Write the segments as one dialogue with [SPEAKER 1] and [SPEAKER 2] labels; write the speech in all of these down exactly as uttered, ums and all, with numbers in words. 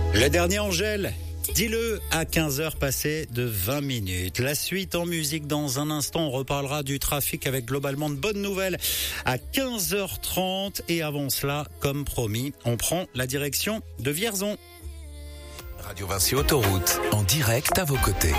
[SPEAKER 1] Le dernier Angèle, dis-le à quinze heures passées de vingt minutes. La suite en musique dans un instant. On reparlera du trafic avec globalement de bonnes nouvelles à quinze heures trente. Et avant cela, comme promis, on prend la direction de Vierzon.
[SPEAKER 2] Radio Vinci Autoroute, en direct à vos côtés.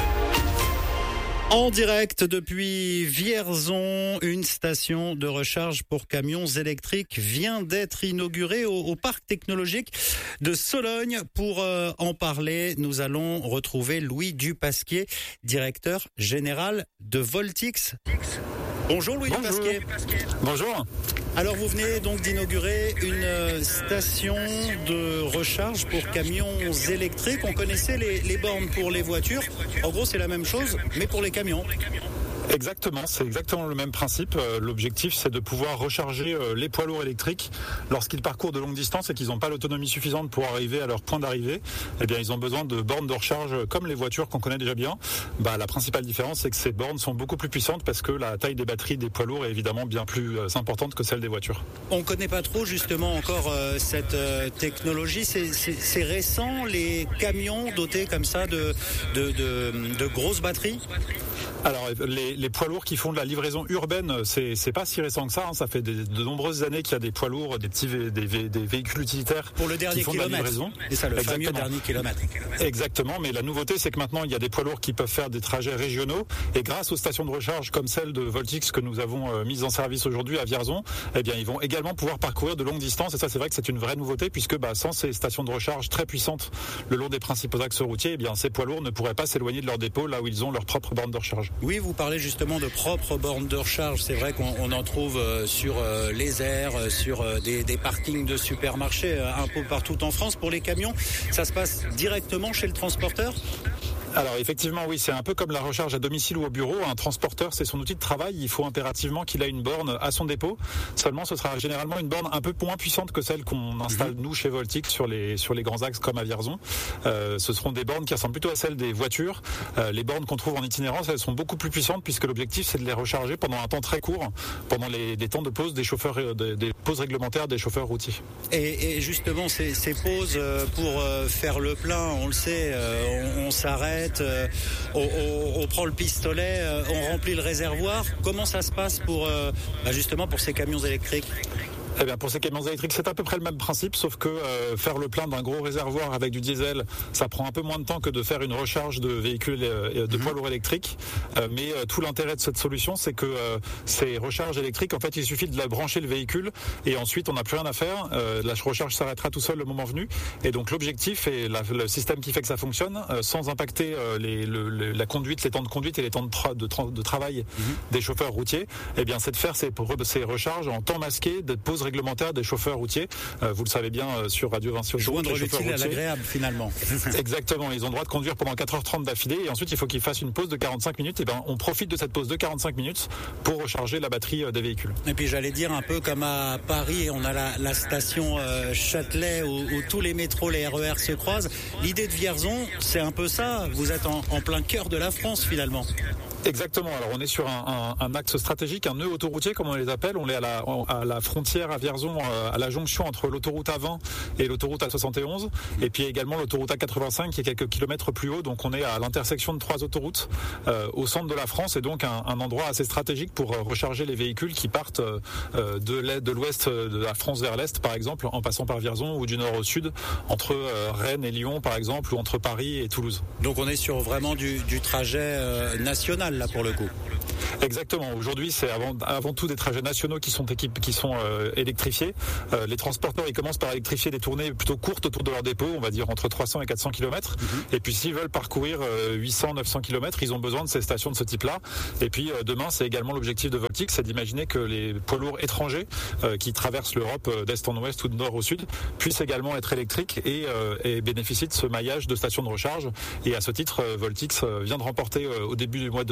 [SPEAKER 1] En direct depuis Vierzon, une station de recharge pour camions électriques vient d'être inaugurée au, au parc technologique de Sologne. Pour euh, en parler, nous allons retrouver Louis Dupasquier, directeur général de Voltix. Bonjour Louis
[SPEAKER 3] Bonjour.
[SPEAKER 1] Dupasquier.
[SPEAKER 3] Bonjour.
[SPEAKER 1] Alors vous venez donc d'inaugurer une station de recharge pour camions électriques. On connaissait les, les bornes pour les voitures. En gros, c'est la même chose, mais pour les camions.
[SPEAKER 3] Exactement, c'est exactement le même principe. L'objectif, c'est de pouvoir recharger les poids lourds électriques lorsqu'ils parcourent de longues distances et qu'ils n'ont pas l'autonomie suffisante pour arriver à leur point d'arrivée. Eh bien, ils ont besoin de bornes de recharge comme les voitures qu'on connaît déjà bien. Bah, la principale différence, c'est que ces bornes sont beaucoup plus puissantes parce que la taille des batteries des poids lourds est évidemment bien plus importante que celle des voitures.
[SPEAKER 1] On ne connaît pas trop justement encore euh, cette euh, technologie. C'est, c'est, c'est récent, les camions dotés comme ça de, de, de, de grosses batteries?
[SPEAKER 3] Alors, les, les poids lourds qui font de la livraison urbaine, c'est, c'est pas si récent que ça. Hein. Ça fait des, de nombreuses années qu'il y a des poids lourds, des petits vé, des, vé, des véhicules utilitaires
[SPEAKER 1] pour le dernier
[SPEAKER 3] qui font
[SPEAKER 1] kilomètre.
[SPEAKER 3] de la livraison.
[SPEAKER 1] Et ça, le
[SPEAKER 3] Exactement.
[SPEAKER 1] fameux dernier kilomètre.
[SPEAKER 3] Exactement. Mais la nouveauté, c'est que maintenant, il y a des poids lourds qui peuvent faire des trajets régionaux. Et grâce aux stations de recharge comme celle de Voltix que nous avons euh, mise en service aujourd'hui à Vierzon, eh bien, ils vont également pouvoir parcourir de longues distances. Et ça, c'est vrai que c'est une vraie nouveauté puisque, bah, sans ces stations de recharge très puissantes le long des principaux axes routiers, eh bien, ces poids lourds ne pourraient pas s'éloigner de leur dépôt là où ils ont leur propre borne de recharge.
[SPEAKER 1] Oui, vous parlez justement de propres bornes de recharge. C'est vrai qu'on on en trouve euh, sur euh, les aires, euh, sur euh, des, des parkings de supermarchés euh, un peu partout en France. Pour les camions, ça se passe directement chez le transporteur ?
[SPEAKER 3] Alors effectivement oui, c'est un peu comme la recharge à domicile ou au bureau. Un transporteur, c'est son outil de travail. Il faut impérativement qu'il ait une borne à son dépôt. Seulement, ce sera généralement une borne un peu moins puissante que celle qu'on installe nous chez Voltix sur les sur les grands axes comme à Vierzon. Euh, ce seront des bornes qui ressemblent plutôt à celles des voitures. Euh, les bornes qu'on trouve en itinérance, elles sont beaucoup plus puissantes puisque l'objectif c'est de les recharger pendant un temps très court, pendant les des temps de pause des chauffeurs, des, des pauses réglementaires des chauffeurs routiers.
[SPEAKER 1] Et, et justement, ces, ces pauses pour faire le plein, on le sait, on, on s'arrête. Euh, on, on, on prend le pistolet, euh, on remplit le réservoir. Comment ça se passe pour euh, bah justement pour ces camions électriques ?
[SPEAKER 3] Eh bien, pour ces camions électriques, c'est à peu près le même principe, sauf que euh, faire le plein d'un gros réservoir avec du diesel, ça prend un peu moins de temps que de faire une recharge de véhicules euh, de poids lourds électriques. Euh, mais euh, tout l'intérêt de cette solution, c'est que euh, ces recharges électriques, en fait, il suffit de la brancher le véhicule et ensuite on n'a plus rien à faire. Euh, la recharge s'arrêtera tout seul le moment venu. Et donc l'objectif et la, le système qui fait que ça fonctionne, euh, sans impacter euh, les, le, le, la conduite, les temps de conduite et les temps de, tra- de, tra- de travail mmh. des chauffeurs routiers, eh bien, c'est de faire ces, ces recharges en temps masqué, de pause réglementaire des chauffeurs routiers. Euh, vous le savez bien euh, sur Radio Vinci Autoroute.
[SPEAKER 1] Joindre l'utile à l'agréable finalement.
[SPEAKER 3] Exactement. Ils ont le droit de conduire pendant quatre heures trente d'affilée et ensuite il faut qu'ils fassent une pause de quarante-cinq minutes. Et ben on profite de cette pause de quarante-cinq minutes pour recharger la batterie euh, des véhicules.
[SPEAKER 1] Et puis j'allais dire un peu comme à Paris, on a la, la station euh, Châtelet où, où tous les métros, les R E R se croisent. L'idée de Vierzon, c'est un peu ça. Vous êtes en, en plein cœur de la France finalement.
[SPEAKER 3] Exactement. Alors on est sur un, un, un axe stratégique, un nœud autoroutier comme on les appelle. On est à la, à la frontière à Vierzon, à la jonction entre l'autoroute A vingt et l'autoroute A soixante et onze, et puis également l'autoroute A quatre-vingt-cinq qui est quelques kilomètres plus haut. Donc on est à l'intersection de trois autoroutes euh, au centre de la France et donc un, un endroit assez stratégique pour recharger les véhicules qui partent euh, de l'est, de l'ouest de la France vers l'est, par exemple, en passant par Vierzon, ou du nord au sud, entre euh, Rennes et Lyon, par exemple, ou entre Paris et Toulouse.
[SPEAKER 1] Donc on est sur vraiment du, du trajet euh, national là pour le coup.
[SPEAKER 3] Exactement. Aujourd'hui, c'est avant, avant tout des trajets nationaux qui sont équipés, qui sont euh, électrifiés. Euh, les transporteurs, ils commencent par électrifier des tournées plutôt courtes autour de leur dépôt, on va dire entre trois cents et quatre cents kilomètres. Mm-hmm. Et puis, s'ils veulent parcourir euh, huit cents, neuf cents kilomètres, ils ont besoin de ces stations de ce type-là. Et puis, euh, demain, c'est également l'objectif de Voltix, c'est d'imaginer que les poids lourds étrangers euh, qui traversent l'Europe euh, d'est en ouest ou de nord au sud puissent également être électriques et, euh, et bénéficient de ce maillage de stations de recharge. Et à ce titre, euh, Voltix euh, vient de remporter euh, au début du mois de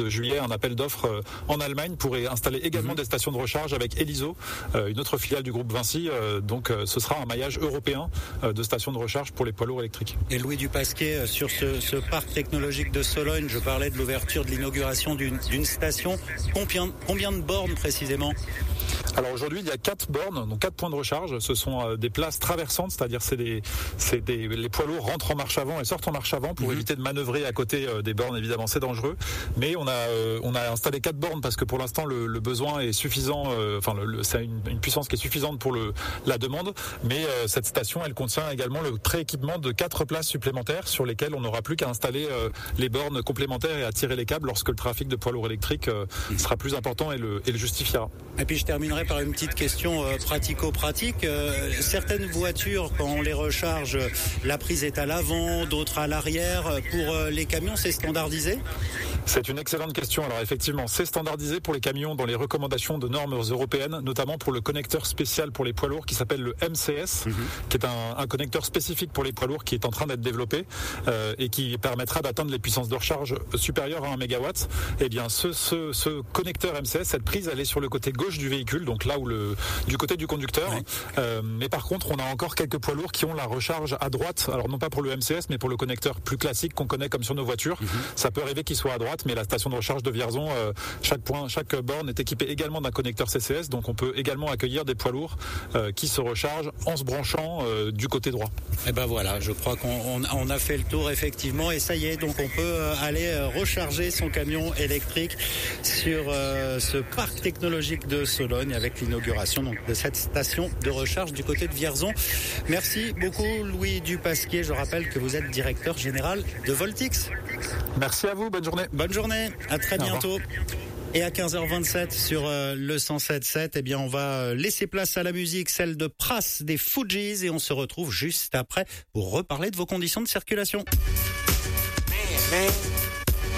[SPEAKER 3] de juillet un appel d'offres en Allemagne pour installer également mmh. des stations de recharge avec Eliso, une autre filiale du groupe Vinci. Donc ce sera un maillage européen de stations de recharge pour les poids lourds électriques.
[SPEAKER 1] Et Louis Dupasquier, sur ce, ce parc technologique de Sologne, je parlais de l'ouverture, de l'inauguration d'une, d'une station. Combien, combien de bornes précisément ?
[SPEAKER 3] Alors aujourd'hui, il y a quatre bornes, donc quatre points de recharge. Ce sont euh, des places traversantes, c'est-à-dire c'est des, c'est des, les poids lourds rentrent en marche avant et sortent en marche avant pour mmh. éviter de manœuvrer à côté euh, des bornes. Évidemment, c'est dangereux. Mais on a, euh, on a installé quatre bornes parce que pour l'instant le, le besoin est suffisant. Euh, enfin, le, le, c'est une, une puissance qui est suffisante pour le, la demande. Mais euh, cette station, elle contient également le pré-équipement de quatre places supplémentaires sur lesquelles on n'aura plus qu'à installer euh, les bornes complémentaires et à tirer les câbles lorsque le trafic de poids lourds électriques euh, mmh. sera plus important et le, et le justifiera.
[SPEAKER 1] Et puis je terminerai par une petite question euh, pratico-pratique. Euh, certaines voitures, quand on les recharge, la prise est à l'avant, d'autres à l'arrière. Pour euh, les camions, c'est standardisé ?
[SPEAKER 3] C'est une excellente question. Alors effectivement, c'est standardisé pour les camions dans les recommandations de normes européennes, notamment pour le connecteur spécial pour les poids lourds qui s'appelle le M C S, mmh. qui est un, un connecteur spécifique pour les poids lourds qui est en train d'être développé euh, et qui permettra d'atteindre les puissances de recharge supérieures à un mégawatt. Eh bien, ce, ce, ce connecteur M C S, cette prise, elle est sur le côté gauche du véhicule, donc là où le du côté du conducteur. Oui. Euh, mais par contre, on a encore quelques poids lourds qui ont la recharge à droite. Alors non pas pour le M C S, mais pour le connecteur plus classique qu'on connaît comme sur nos voitures. Mmh. Ça peut arriver qu'il soit à droite, mais la station de recharge de Vierzon, euh, chaque point, chaque borne est équipée également d'un connecteur C C S, donc on peut également accueillir des poids lourds euh, qui se rechargent en se branchant euh, du côté droit.
[SPEAKER 1] Et ben voilà, je crois qu'on on, on a fait le tour effectivement, et ça y est, donc on peut euh, aller euh, recharger son camion électrique sur euh, ce parc technologique de Sologne avec l'inauguration donc de cette station de recharge du côté de Vierzon. Merci beaucoup Louis Dupasquier. Je rappelle que vous êtes directeur général de Voltix.
[SPEAKER 3] Merci à vous, bonne journée.
[SPEAKER 1] Bonne journée, à très bientôt. Et à quinze heures vingt-sept sur euh, le cent sept sept, eh bien on va laisser place à la musique, celle de Pras des Fujis, et on se retrouve juste après pour reparler de vos conditions de circulation. Man, man.